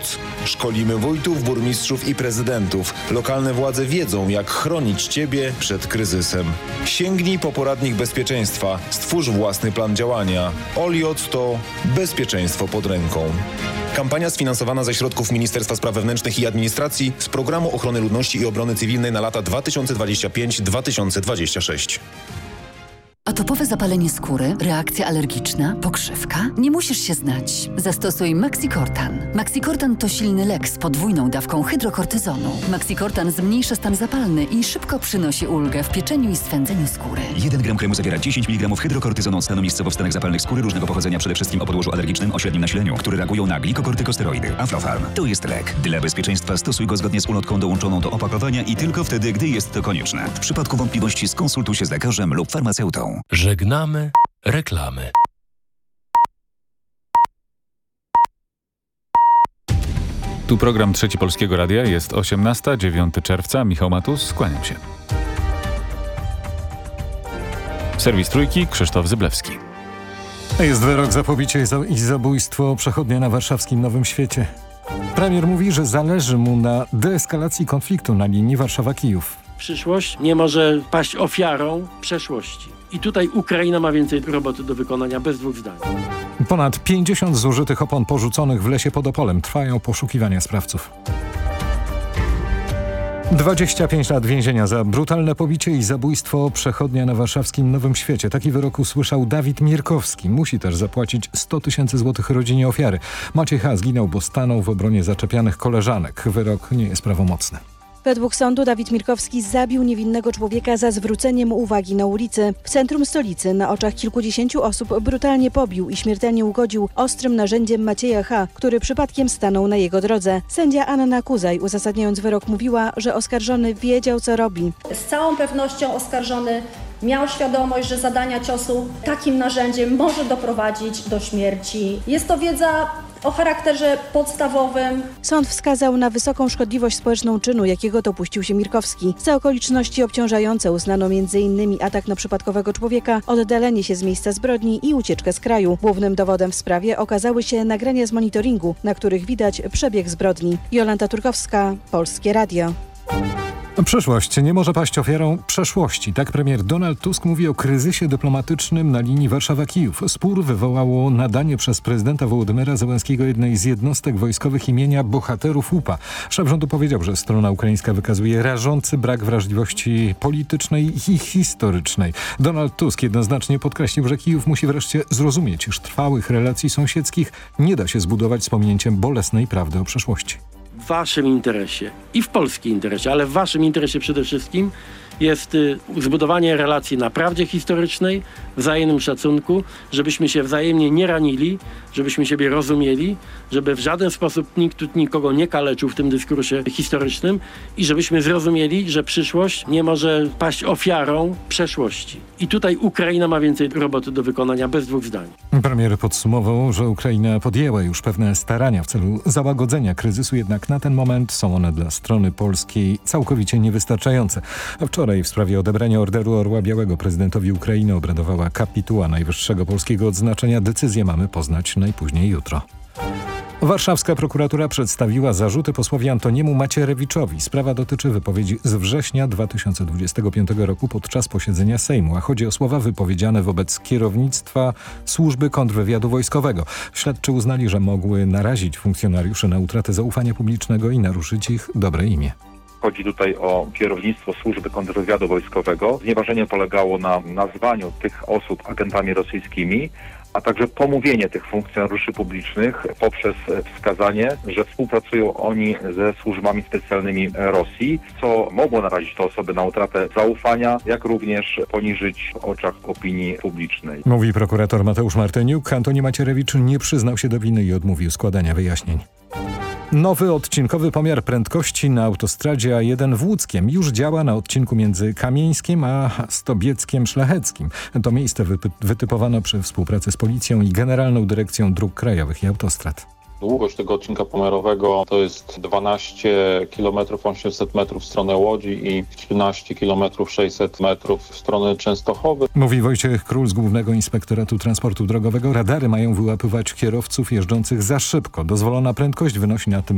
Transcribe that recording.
pomoc. Szkolimy wójtów, burmistrzów i prezydentów. Lokalne władze wiedzą, jak chronić Ciebie przed kryzysem. Sięgnij po poradnik bezpieczeństwa. Stwórz własny plan działania. OLIOT to bezpieczeństwo pod ręką. Kampania sfinansowana ze środków Ministerstwa Spraw Wewnętrznych i Administracji z Programu Ochrony Ludności i Obrony Cywilnej na lata 2025-2026. Atopowe zapalenie skóry, reakcja alergiczna, pokrzywka? Nie musisz się znać. Zastosuj Maxicortan. Maxicortan to silny lek z podwójną dawką hydrokortyzonu. Maxicortan zmniejsza stan zapalny i szybko przynosi ulgę w pieczeniu i swędzeniu skóry. 1 gram kremu zawiera 10 mg hydrokortyzonu od stanu miejscowo w stanach zapalnych skóry różnego pochodzenia, przede wszystkim o podłożu alergicznym o średnim nasileniu, które reagują na glikokortykosteroidy. Aflofarm to jest lek. Dla bezpieczeństwa stosuj go zgodnie z ulotką dołączoną do opakowania i tylko wtedy, gdy jest to konieczne. W przypadku wątpliwości skonsultuj się z lekarzem lub farmaceutą. Żegnamy reklamy. Tu program Trzeci Polskiego Radia. Jest 18, 9 czerwca. Michał Matus, kłaniam się. Serwis Trójki, Krzysztof Zyblewski. Jest wyrok za pobicie i zabójstwo przechodnia na warszawskim Nowym Świecie. Premier mówi, że zależy mu na deeskalacji konfliktu na linii Warszawa-Kijów. Przyszłość nie może paść ofiarą przeszłości. I tutaj Ukraina ma więcej roboty do wykonania, bez dwóch zdań. Ponad 50 zużytych opon porzuconych w lesie pod Opolem. Trwają poszukiwania sprawców. 25 lat więzienia za brutalne pobicie i zabójstwo przechodnia na warszawskim Nowym Świecie. Taki wyrok usłyszał Dawid Mirkowski. Musi też zapłacić 100 000 złotych rodzinie ofiary. Maciej H. zginął, bo stanął w obronie zaczepianych koleżanek. Wyrok nie jest prawomocny. Według sądu Dawid Mirkowski zabił niewinnego człowieka za zwróceniem uwagi na ulicy. W centrum stolicy na oczach kilkudziesięciu osób brutalnie pobił i śmiertelnie ugodził ostrym narzędziem Macieja H., który przypadkiem stanął na jego drodze. Sędzia Anna Kuzaj, uzasadniając wyrok, mówiła, że oskarżony wiedział, co robi. Z całą pewnością oskarżony miał świadomość, że zadania ciosu takim narzędziem może doprowadzić do śmierci. Jest to wiedza o charakterze podstawowym. Sąd wskazał na wysoką szkodliwość społeczną czynu, jakiego dopuścił się Mirkowski. Za okoliczności obciążające uznano m.in. atak na przypadkowego człowieka, oddalenie się z miejsca zbrodni i ucieczkę z kraju. Głównym dowodem w sprawie okazały się nagrania z monitoringu, na których widać przebieg zbrodni. Jolanta Turkowska, Polskie Radio. Przyszłość nie może paść ofiarą przeszłości. Tak premier Donald Tusk mówi o kryzysie dyplomatycznym na linii Warszawa-Kijów. Spór wywołało nadanie przez prezydenta Wołodymyra Zełenskiego jednej z jednostek wojskowych imienia bohaterów UPA. Szef rządu powiedział, że strona ukraińska wykazuje rażący brak wrażliwości politycznej i historycznej. Donald Tusk jednoznacznie podkreślił, że Kijów musi wreszcie zrozumieć, iż trwałych relacji sąsiedzkich nie da się zbudować z pominięciem bolesnej prawdy o przeszłości. W waszym interesie i w polskim interesie, ale w waszym interesie przede wszystkim jest zbudowanie relacji na prawdzie historycznej, wzajemnym szacunku, żebyśmy się wzajemnie nie ranili, żebyśmy siebie rozumieli, żeby w żaden sposób nikt nikogo nie kaleczył w tym dyskursie historycznym i żebyśmy zrozumieli, że przyszłość nie może paść ofiarą przeszłości. I tutaj Ukraina ma więcej roboty do wykonania, bez dwóch zdań. Premier podsumował, że Ukraina podjęła już pewne starania w celu załagodzenia kryzysu, jednak na ten moment są one dla strony polskiej całkowicie niewystarczające. A wczoraj w sprawie odebrania Orderu Orła Białego prezydentowi Ukrainy obradowała kapituła najwyższego polskiego odznaczenia. Decyzję mamy poznać najpóźniej jutro. Warszawska prokuratura przedstawiła zarzuty posłowi Antoniemu Macierewiczowi. Sprawa dotyczy wypowiedzi z września 2025 roku podczas posiedzenia Sejmu, a chodzi o słowa wypowiedziane wobec kierownictwa Służby Kontrwywiadu Wojskowego. Śledczy uznali, że mogły narazić funkcjonariuszy na utratę zaufania publicznego i naruszyć ich dobre imię. Chodzi tutaj o kierownictwo Służby Kontrwywiadu Wojskowego. Znieważenie polegało na nazwaniu tych osób agentami rosyjskimi, a także pomówienie tych funkcjonariuszy publicznych poprzez wskazanie, że współpracują oni ze służbami specjalnymi Rosji, co mogło narazić te osoby na utratę zaufania, jak również poniżyć w oczach opinii publicznej. Mówi prokurator Mateusz Martyniuk. Antoni Macierewicz nie przyznał się do winy i odmówił składania wyjaśnień. Nowy odcinkowy pomiar prędkości na autostradzie A1 w Łódzkiem już działa na odcinku między Kamieńskiem a Stobieckiem Szlacheckim. To miejsce wytypowano przy współpracy z policją i Generalną Dyrekcją Dróg Krajowych i Autostrad. Długość tego odcinka pomiarowego to jest 12 km 800 metrów w stronę Łodzi i 13 km 600 metrów w stronę Częstochowy. Mówi Wojciech Król z Głównego Inspektoratu Transportu Drogowego. Radary mają wyłapywać kierowców jeżdżących za szybko. Dozwolona prędkość wynosi na tym